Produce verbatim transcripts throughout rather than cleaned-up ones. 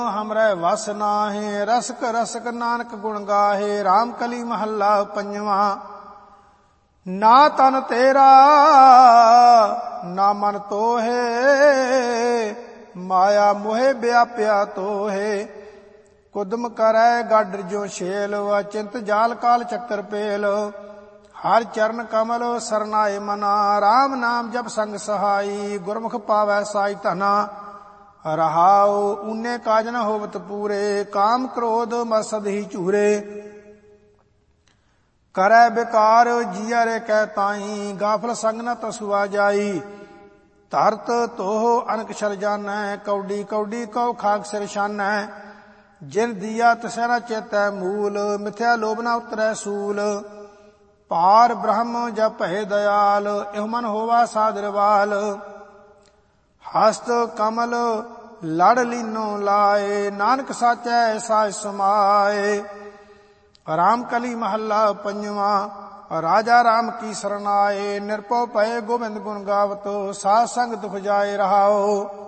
हमरे वस नाहे रसक रसक नानक गुण गाहे। राम कली महला पंजवा। ना तन तेरा ना मन तोहे माया मोहे व्याप्या तोहे। कुदम करै गाडर जो छेल अचिंत जाल काल चक्कर पेल। हर चरण कमल सरनाए मना राम नाम जप संग सहाई। गुरमुख पावै साई धना रहाओ ऊने काज न होवत पूरे। काम क्रोध मसद ही चूरे करै बेकार जिया रे कै ताई। गाफल संग न तसुआ जाई धरत तोह अनक छल जानै। कौडी कौडी कौ खाक सिर छानै जिन दिया तिसै न चेतै मूल। मिथ्या लोभ न उतरै सूल पार ब्रह्म जब भय दयाल। इह मन होवा सादरवाल हस्त कमल लड़ लीनो लाए। नानक साचै साच समाए। राम कली महला पंजवा। राजा राम की सरनाए निरपौ पए गोविंद गुण गावत। साध संग दुख जाए रहाओ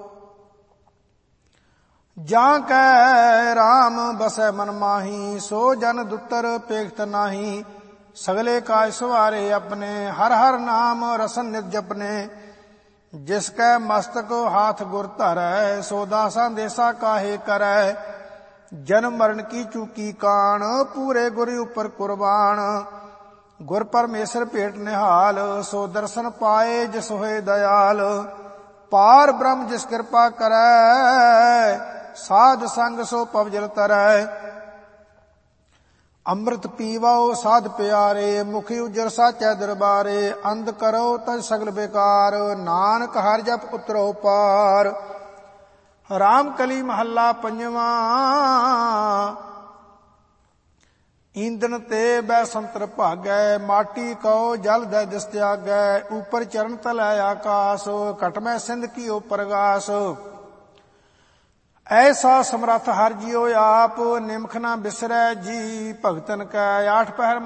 जां कै राम बसै मन माही। सो जन दुतर पेखत नाही सगले काज सवारे अपने। हर हर नाम रसन नित जपने जिसकै मस्तक हाथ गुर धरै। सो दासा देसा काहे करै जन्म मरण की चूकी कान। पूरे गुर उपर कुर्बान गुर परमेश्वर भेट निहाल। सो दर्शन पाए जिस होए दयाल। पार ब्रह्म जिस कृपा करै साध संग सो पवजल तरै। ਅੰਮ੍ਰਿਤ ਪੀਵੋ ਸਾਧ ਪਿਆਰੇ ਮੁਖੀ ਉਜਰ ਸਾਚੈ ਦਰਬਾਰੇ। ਅੰਧ ਕਰੋ ਤਜ ਸਗਲ ਬੇਕਾਰ ਨਾਨਕ ਹਰਿ ਜਪ ਉਤਰੋ ਪਾਰ। ਰਾਮ ਕਲੀ ਮਹੱਲਾ ਪੰਜਵਾ। ਈਂਦਨ ਤੇ ਬੈ ਸੰਤਰ ਭਾਗੈ ਮਾਟੀ ਕਉ ਜਲ ਦੈ ਦਿਸ ਤਿਆਗੈ। ਉਪਰ ਚਰਨ ਤਲੈ ਆਕਾਸ ਘਟਮੈ ਸਿੰਧ ਕੀਓ ਪ੍ਰਗਾਸ। ऐसा समर्थ हर जियो आप निमख न बिसरै जी। भगतन कै आठ पहर